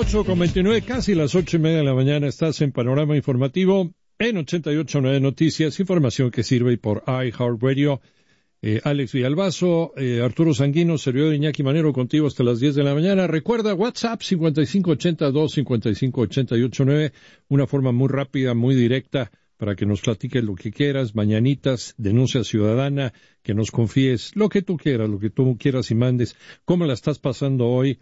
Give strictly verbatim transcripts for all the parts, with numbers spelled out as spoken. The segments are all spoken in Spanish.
ocho con veintinueve, casi las ocho y media de la mañana. Estás en Panorama Informativo en ochenta y ocho punto nueve Noticias, información que sirve por iHeartRadio. Eh, Alex Villalbazo, eh, Arturo Sanguino, servidor Iñaki Manero, contigo hasta las diez de la mañana. Recuerda, WhatsApp cincuenta y cinco ochenta y dos cincuenta y cinco ochenta y ocho nueve, una forma muy rápida, muy directa, para que nos platiques lo que quieras, mañanitas, denuncia ciudadana, que nos confíes lo que tú quieras, lo que tú quieras y mandes, cómo la estás pasando hoy,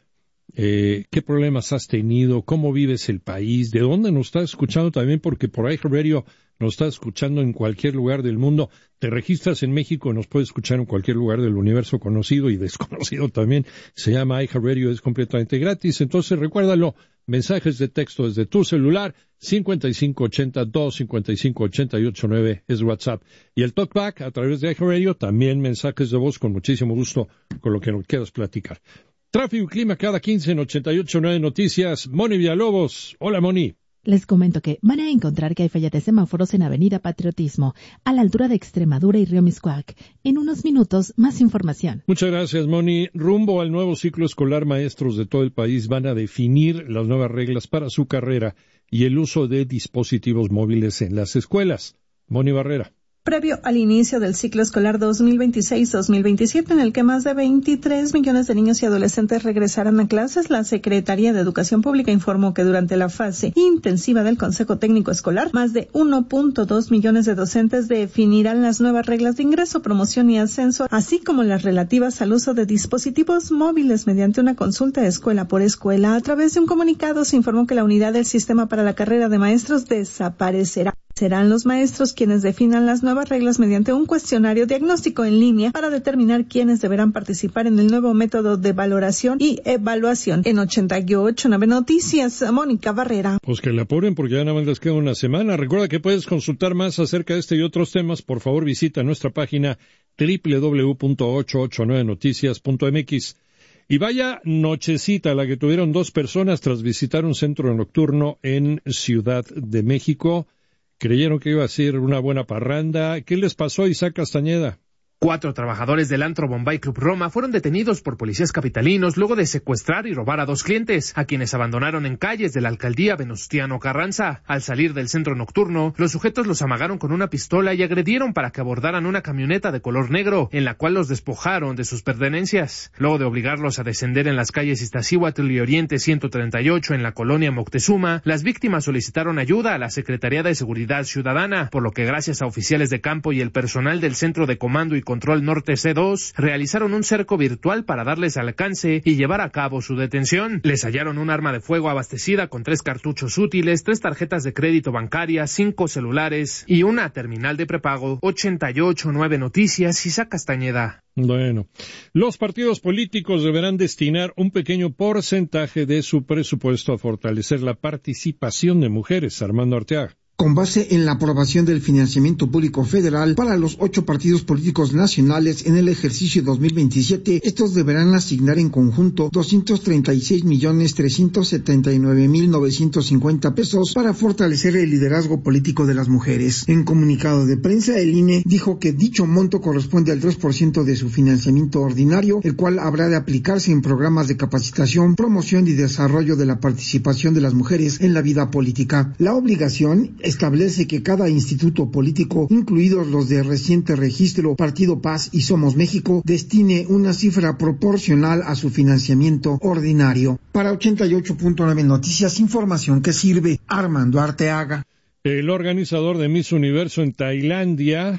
eh, qué problemas has tenido, cómo vives el país, de dónde nos estás escuchando también, porque por iHeartRadio nos estás escuchando en cualquier lugar del mundo. Te registras en México, nos puedes escuchar en cualquier lugar del universo conocido y desconocido también. Se llama iHeartRadio, es completamente gratis. Entonces recuérdalo, mensajes de texto desde tu celular, cincuenta y cinco ochenta y dos cincuenta y cinco ochenta y ocho nueve es WhatsApp. Y el TalkBack a través de iHeartRadio, también mensajes de voz con muchísimo gusto con lo que nos quieras platicar. Tráfico y clima cada quince en ochenta y ocho nueve Noticias. Moni Villalobos. Hola, Moni. Les comento que van a encontrar que hay falla de semáforos en Avenida Patriotismo, a la altura de Extremadura y Río Miscuac. En unos minutos, más información. Muchas gracias, Moni. Rumbo al nuevo ciclo escolar, maestros de todo el país van a definir las nuevas reglas para su carrera y el uso de dispositivos móviles en las escuelas. Moni Barrera. Previo al inicio del ciclo escolar dos mil veintiséis dos mil veintisiete, en el que más de veintitrés millones de niños y adolescentes regresarán a clases, la Secretaría de Educación Pública informó que durante la fase intensiva del Consejo Técnico Escolar, más de uno punto dos millones de docentes definirán las nuevas reglas de ingreso, promoción y ascenso, así como las relativas al uso de dispositivos móviles mediante una consulta de escuela por escuela. A través de un comunicado se informó que la unidad del sistema para la carrera de maestros desaparecerá. Serán los maestros quienes definan las nuevas reglas mediante un cuestionario diagnóstico en línea para determinar quiénes deberán participar en el nuevo método de valoración y evaluación. En ochenta y ocho nueve Noticias, Mónica Barrera. Pues que le apuren porque ya nada más les queda una semana. Recuerda que puedes consultar más acerca de este y otros temas. Por favor, visita nuestra página doble u doble u doble u punto ochocientos ochenta y nueve noticias punto m x. Y vaya nochecita la que tuvieron dos personas tras visitar un centro nocturno en Ciudad de México. Creyeron que iba a ser una buena parranda. ¿Qué les pasó, Isaac Castañeda? Cuatro trabajadores del antro Bombay Club Roma fueron detenidos por policías capitalinos luego de secuestrar y robar a dos clientes, a quienes abandonaron en calles de la alcaldía Venustiano Carranza. Al salir del centro nocturno, los sujetos los amagaron con una pistola y agredieron para que abordaran una camioneta de color negro, en la cual los despojaron de sus pertenencias. Luego de obligarlos a descender en las calles Iztaccíhuatl y Oriente ciento treinta y ocho en la colonia Moctezuma, las víctimas solicitaron ayuda a la Secretaría de Seguridad Ciudadana, por lo que gracias a oficiales de campo y el personal del Centro de Comando y Control Norte C dos, realizaron un cerco virtual para darles alcance y llevar a cabo su detención. Les hallaron un arma de fuego abastecida con tres cartuchos útiles, tres tarjetas de crédito bancaria, cinco celulares y una terminal de prepago. ochenta y ocho nueve Noticias, Isaac Castañeda. Bueno, los partidos políticos deberán destinar un pequeño porcentaje de su presupuesto a fortalecer la participación de mujeres. Armando Arteaga. Con base en la aprobación del financiamiento público federal para los ocho partidos políticos nacionales en el ejercicio dos mil veintisiete, estos deberán asignar en conjunto doscientos treinta y seis millones trescientos setenta y nueve mil novecientos cincuenta pesos para fortalecer el liderazgo político de las mujeres. En comunicado de prensa, el I N E dijo que dicho monto corresponde al tres por ciento de su financiamiento ordinario, el cual habrá de aplicarse en programas de capacitación, promoción y desarrollo de la participación de las mujeres en la vida política. La obligación establece que cada instituto político, incluidos los de reciente registro Partido Paz y Somos México, destine una cifra proporcional a su financiamiento ordinario. Para ochenta y ocho punto nueve Noticias, información que sirve. Armando Arteaga. El organizador de Miss Universo en Tailandia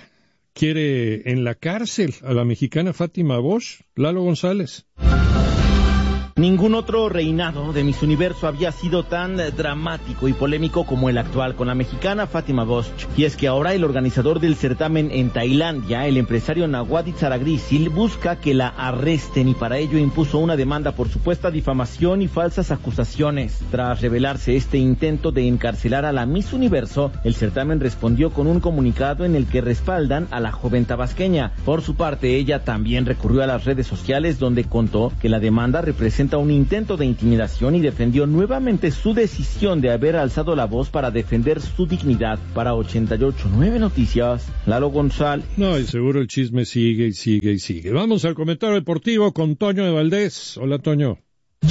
quiere en la cárcel a la mexicana Fátima Bosch. Lalo González. Ningún otro reinado de Miss Universo había sido tan dramático y polémico como el actual con la mexicana Fátima Bosch. Y es que ahora el organizador del certamen en Tailandia, el empresario Nawadi Tsaragrisil, busca que la arresten y para ello impuso una demanda por supuesta difamación y falsas acusaciones. Tras revelarse este intento de encarcelar a la Miss Universo, el certamen respondió con un comunicado en el que respaldan a la joven tabasqueña. Por su parte, ella también recurrió a las redes sociales donde contó que la demanda representa un intento de intimidación y defendió nuevamente su decisión de haber alzado la voz para defender su dignidad. Para ochenta y ocho nueve Noticias, Lalo González. No, y seguro el chisme sigue y sigue y sigue. Vamos al comentario deportivo con Toño de Valdés. Hola, Toño. Llegó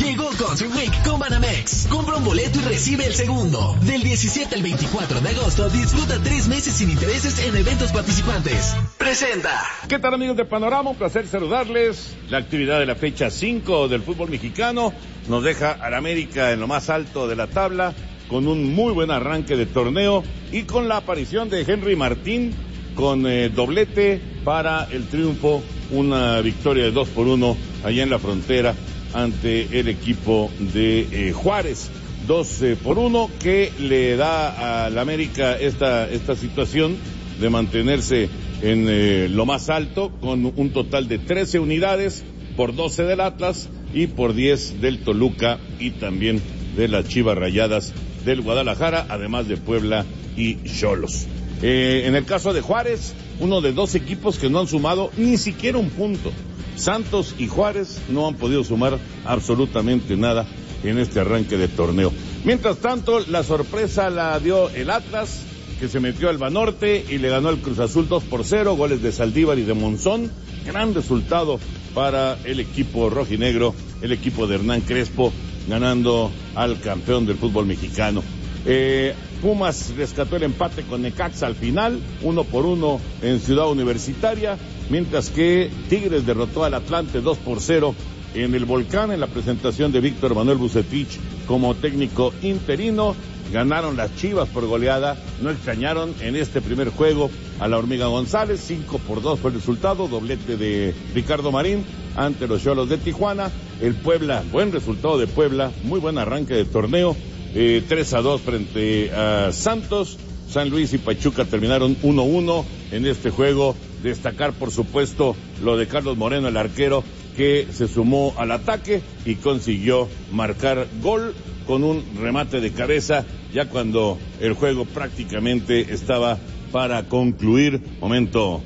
Country Week con Banamex. Compra un boleto y recibe el segundo. Del diecisiete al veinticuatro de agosto, disfruta tres meses sin intereses en eventos participantes. Presenta. ¿Qué tal, amigos de Panorama? Un placer saludarles. La actividad de la fecha cinco del fútbol mexicano nos deja al América en lo más alto de la tabla, con un muy buen arranque de torneo y con la aparición de Henry Martín con eh, doblete para el triunfo, una victoria de dos por uno allá en la frontera ante el equipo de eh, Juárez, dos eh, por uno, que le da al América esta, esta situación de mantenerse en eh, lo más alto, con un total de trece unidades, por doce del Atlas y por diez del Toluca y también de las Chivas Rayadas del Guadalajara, además de Puebla y Xolos. Eh, en el caso de Juárez, uno de dos equipos que no han sumado ni siquiera un punto. Santos y Juárez no han podido sumar absolutamente nada en este arranque de torneo. Mientras tanto, la sorpresa la dio el Atlas, que se metió al Banorte y le ganó al Cruz Azul dos por cero, goles de Saldívar y de Monzón. Gran resultado para el equipo rojinegro, el equipo de Hernán Crespo, ganando al campeón del fútbol mexicano. Eh, Pumas rescató el empate con Necaxa al final, uno por uno en Ciudad Universitaria, mientras que Tigres derrotó al Atlante dos por cero en el Volcán, en la presentación de Víctor Manuel Bucetich como técnico interino. Ganaron las Chivas por goleada, no extrañaron en este primer juego a la Hormiga González, cinco por dos fue el resultado, doblete de Ricardo Marín ante los Xolos de Tijuana. El Puebla, buen resultado de Puebla, muy buen arranque de torneo, eh, tres a dos frente a Santos. San Luis y Pachuca terminaron uno uno en este juego. Destacar, por supuesto, lo de Carlos Moreno, el arquero, que se sumó al ataque y consiguió marcar gol con un remate de cabeza, ya cuando el juego prácticamente estaba para concluir. Momento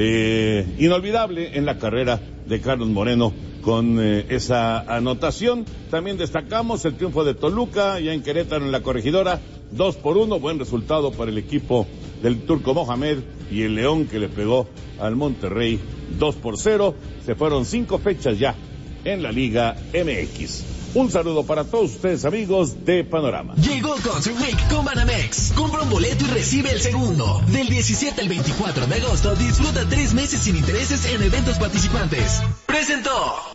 eh, inolvidable en la carrera de Carlos Moreno con eh, esa anotación. También destacamos el triunfo de Toluca, ya en Querétaro, en la Corregidora, dos por uno, buen resultado para el equipo del Turco Mohamed, y el León, que le pegó al Monterrey dos por cero. Se fueron cinco fechas ya en la Liga M X. Un saludo para todos ustedes, amigos de Panorama. Llegó Country Week con Banamex. Compra un boleto y recibe el segundo. Del diecisiete al veinticuatro de agosto, disfruta tres meses sin intereses en eventos participantes. Presentó.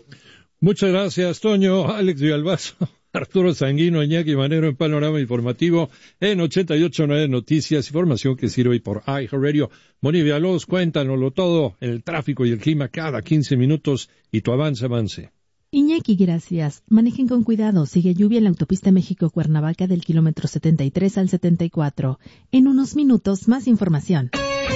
Muchas gracias, Toño, Alex Villalbazo, Arturo Sanguino, Iñaki Manero en Panorama Informativo en ochenta y ocho punto nueve Noticias, información que sirve por iHeartRadio. Moni Villalobos, cuéntanoslo todo, el tráfico y el clima cada quince minutos y tu avance, avance. Iñaki, gracias. Manejen con cuidado. Sigue lluvia en la autopista México-Cuernavaca del kilómetro setenta y tres al setenta y cuatro. En unos minutos, más información.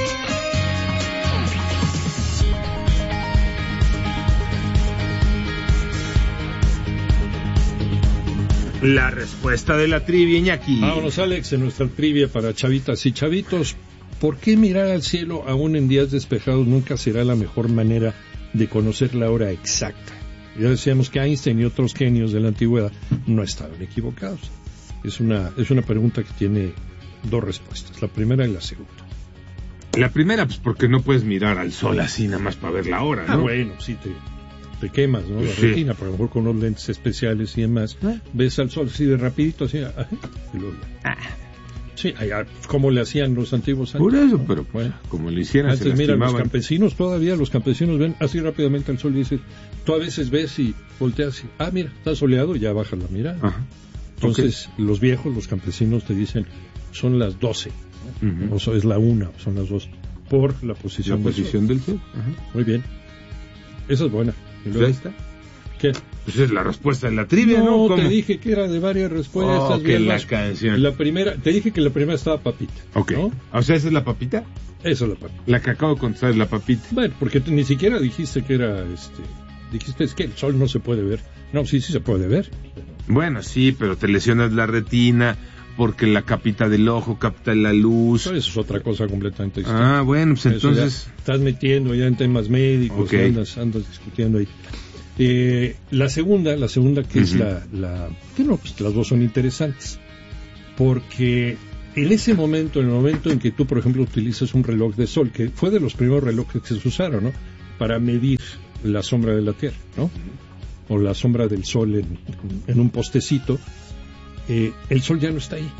La respuesta de la trivia, Iñaki. Vámonos, Alex, en nuestra trivia para chavitas y chavitos. ¿Por qué mirar al cielo aún en días despejados nunca será la mejor manera de conocer la hora exacta? Ya decíamos que Einstein y otros genios de la antigüedad no estaban equivocados. Es una, es una pregunta que tiene dos respuestas, la primera y la segunda. La primera, pues porque no puedes mirar al sol así nada más para ver la hora, ¿no? Ah, bueno, sí, te, te quemas, ¿no? La Sí. retina, por lo mejor con unos lentes especiales y demás. ¿Eh? Ves al sol así de rapidito, así, ah, y luego ya. Ah. Sí, allá, como le hacían los antiguos. Por antes. eso, pero Bueno. como le hicieran, Antes, se mira, los lastimaban. campesinos todavía, los campesinos ven así rápidamente al sol y dices, tú a veces ves y volteas y, ah, mira, está soleado y ya bajas la mirada. Ajá. Entonces, okay. Los viejos, los campesinos te dicen, son las doce, ¿no? Uh-huh. O sea, es la una, son las dos, por la posición, la posición del sol. Del sol. Ajá. Muy bien. Esa es buena. ¿Y luego? ¿Ya está? ¿Qué? Pues es la respuesta de la trivia, ¿no? No, ¿Cómo? te dije que era de varias respuestas. Oh, que la las... canción. La primera, te dije que la primera estaba papita. Ok. ¿No? O sea, ¿esa es la papita? Esa es la papita. La que acabo de contestar es la papita. Bueno, porque tú ni siquiera dijiste que era, este, dijiste es que el sol no se puede ver. No, sí, sí se puede ver. Bueno, sí, pero te lesionas la retina porque la capita del ojo capta la luz. Eso es otra cosa completamente distinta. Ah, bueno, pues Eso entonces... estás metiendo ya en temas médicos, Okay. andas, andas discutiendo ahí. Eh, la segunda, la segunda que uh-huh. es la, la, que no, pues las dos son interesantes, porque en ese momento, en el momento en que tú, por ejemplo, utilizas un reloj de sol, que fue de los primeros relojes que se usaron, ¿no? Para medir la sombra de la Tierra, ¿no? o la sombra del sol en, en un postecito, eh, el sol ya no está ahí.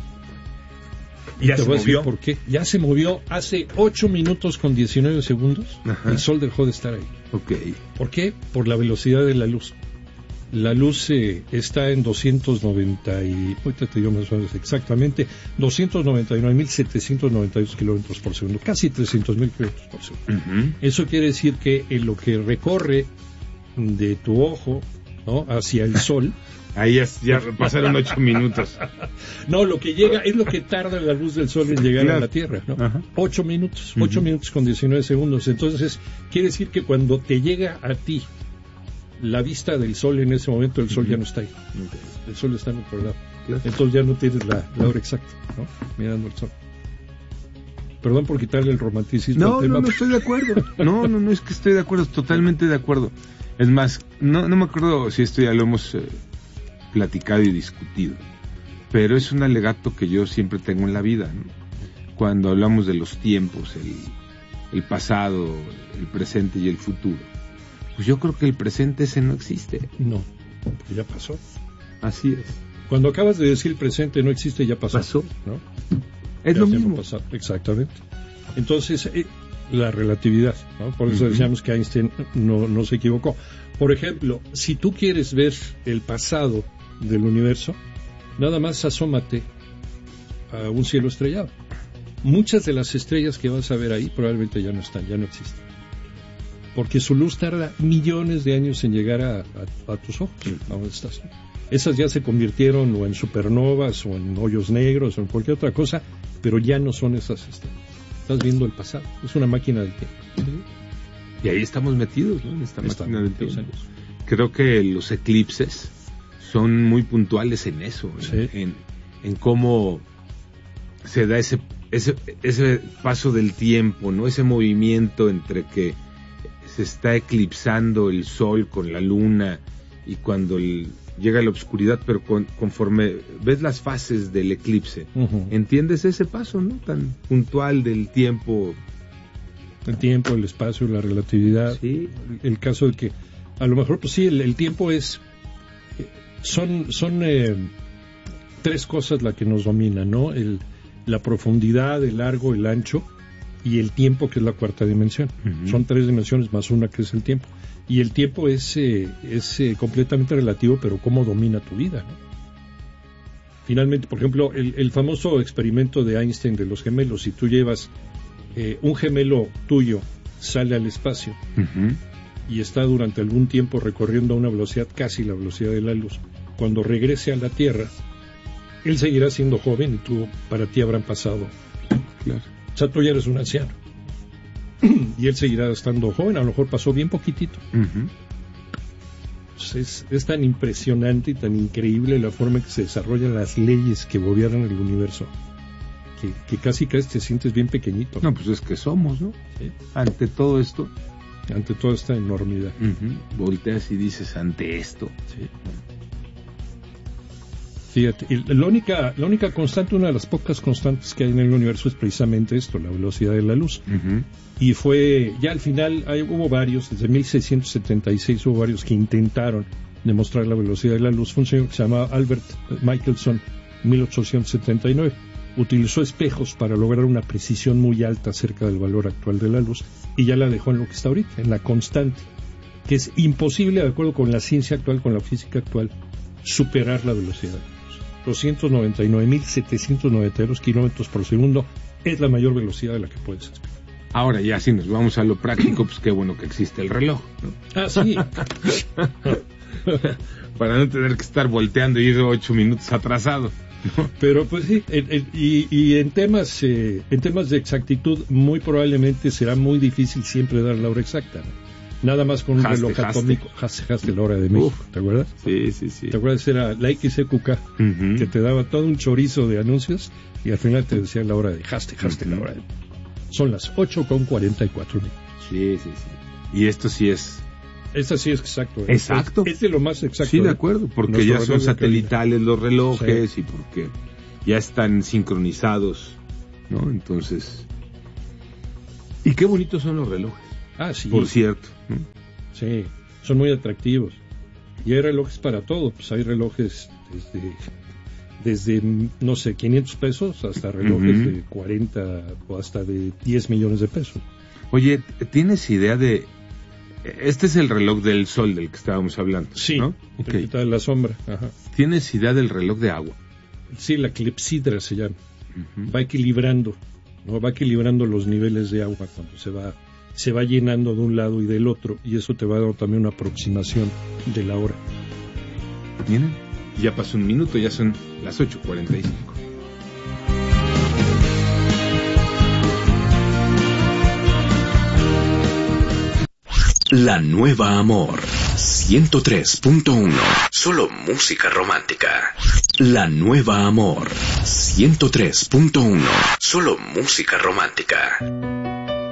Y ¿Ya te se voy a decir movió? por qué. Ya se movió hace ocho minutos con diecinueve segundos. Ajá. El sol dejó de estar ahí. Ok. ¿Por qué? Por la velocidad de la luz. La luz eh, está en doscientos noventa y... ahorita te digo más o menos exactamente, doscientos noventa y nueve mil setecientos noventa y dos kilómetros por segundo, casi trescientos mil kilómetros por segundo. Uh-huh. Eso quiere decir que en lo que recorre de tu ojo, ¿no?, hacia el sol... Ahí ya, ya pasaron ocho minutos. No, lo que llega es lo que tarda la luz del sol en llegar Claro. a la Tierra, ¿no? Ajá. Ocho minutos, Uh-huh. ocho minutos con diecinueve segundos. Entonces, quiere decir que cuando te llega a ti la vista del sol en ese momento, el sol Uh-huh. ya no está ahí. Okay. El sol está en otro lado. Claro. Entonces ya no tienes la, la hora exacta, ¿no? Mirando el sol. Perdón por quitarle el romanticismo No, al tema. no, no estoy de acuerdo. No, no, no es que estoy de acuerdo, totalmente de acuerdo. Es más, no, no me acuerdo si esto ya lo hemos eh, platicado y discutido, pero es un alegato que yo siempre tengo en la vida, ¿no? Cuando hablamos de los tiempos, el, el pasado, el presente y el futuro. Pues yo creo que el presente ese no existe. No, porque ya pasó. Así es. Cuando acabas de decir presente no existe, ya pasó. Pasó. ¿No? Es Ya lo se mismo. ha pasado. Exactamente. Entonces, eh, la relatividad, ¿no? Por eso Uh-huh. decíamos que Einstein no, no se equivocó. Por ejemplo, si tú quieres ver el pasado del universo, nada más asómate a un cielo estrellado. Muchas de las estrellas que vas a ver ahí probablemente ya no están, ya no existen. Porque su luz tarda millones de años en llegar a, a, a tus ojos, a donde estás. Esas ya se convirtieron o en supernovas o en hoyos negros o en cualquier otra cosa, pero ya no son esas estrellas. Estás viendo el pasado, es una máquina del tiempo. Y ahí estamos metidos, ¿no? En esta Estamos máquina del metidos tiempo. en eso. Creo que los eclipses son muy puntuales en eso, en, Sí. en, en cómo se da ese, ese, ese paso del tiempo, ¿no? Ese movimiento entre que se está eclipsando el sol con la luna y cuando el, llega la oscuridad, pero con, conforme ves las fases del eclipse, Uh-huh. entiendes ese paso, ¿no? Tan puntual del tiempo. El tiempo, el espacio, la relatividad. Sí. El caso de que, a lo mejor, pues sí, el, el tiempo es... eh, Son, son eh, tres cosas las que nos dominan, ¿no? El, la profundidad, el largo, el ancho y el tiempo, que es la cuarta dimensión. Uh-huh. Son tres dimensiones más una que es el tiempo. Y el tiempo es, eh, es eh, completamente relativo, pero cómo domina tu vida, ¿no? Finalmente, por ejemplo, el, el famoso experimento de Einstein de los gemelos, si tú llevas eh, un gemelo tuyo, sale al espacio Uh-huh. y está durante algún tiempo recorriendo a una velocidad casi la velocidad de la luz, cuando regrese a la Tierra, él seguirá siendo joven y tú, para ti habrán pasado. Claro. O sea, tú ya eres un anciano. Y él seguirá estando joven, a lo mejor pasó bien poquitito. Uh-huh. Pues es, es tan impresionante y tan increíble la forma en que se desarrollan las leyes que gobiernan el universo, que, que casi casi te sientes bien pequeñito. No, pues es que somos, ¿no? ¿Sí? Ante todo esto, Ante toda esta enormidad. uh-huh, volteas y dices, ante esto. Sí. Fíjate, y la única, la única constante, una de las pocas constantes que hay en el universo es precisamente esto, la velocidad de la luz. Uh-huh. Y fue, ya al final, hay, hubo varios, desde mil seiscientos setenta y seis hubo varios que intentaron demostrar la velocidad de la luz. Fue un señor que se llamaba Albert Michelson, mil ochocientos setenta y nueve. Utilizó espejos para lograr una precisión muy alta acerca del valor actual de la luz y ya la dejó en lo que está ahorita, en la constante, que es imposible, de acuerdo con la ciencia actual, con la física actual, superar la velocidad de la luz. doscientos noventa y nueve mil setecientos noventa y dos kilómetros por segundo es la mayor velocidad de la que puedes esperar. Ahora ya si nos vamos a lo práctico, pues qué bueno que existe el reloj, ¿no? Ah, sí. Para no tener que estar volteando y ir ocho minutos atrasado, ¿no? Pero pues sí, el, el, y, y en temas eh, en temas de exactitud muy probablemente será muy difícil siempre dar la hora exacta, ¿no? Nada más con un Haste, reloj haste. atómico. Haste, haste la hora de México, Uf. ¿te acuerdas? Sí, sí, sí. ¿Te acuerdas? Era la X E Q K, Uh-huh. que te daba todo un chorizo de anuncios y al final te decía la hora de haste, haste, Uh-huh. la hora de... Son las ocho con cuarenta y cuatro minutos. Sí, sí, sí. Y esto sí es... Esta sí es exacto. ¿eh? Exacto. Es, es de lo más exacto. Sí, de ¿eh? acuerdo, porque Nuestro ya son reloj de satelitales los relojes y porque ya están sincronizados, ¿no? Entonces... Y qué bonitos son los relojes, Ah, sí. por cierto, ¿no? Sí, son muy atractivos. Y hay relojes para todo, pues hay relojes desde, desde no sé, quinientos pesos hasta relojes uh-huh. de cuarenta o hasta de diez millones de pesos. Oye, ¿tienes idea de...? Este es el reloj del sol del que estábamos hablando, sí, ¿no? Okay. El que está en la sombra. Ajá. ¿Tienes idea del reloj de agua? Sí, la clepsidra se llama. Uh-huh. Va equilibrando, ¿no? Va equilibrando los niveles de agua cuando se va, se va llenando de un lado y del otro, y eso te va a dar también una aproximación de la hora. Miren, ya pasó un minuto, ya son las ocho cuarenta y cinco. La Nueva Amor ciento tres punto uno. Solo música romántica. La Nueva Amor ciento tres punto uno. Solo música romántica.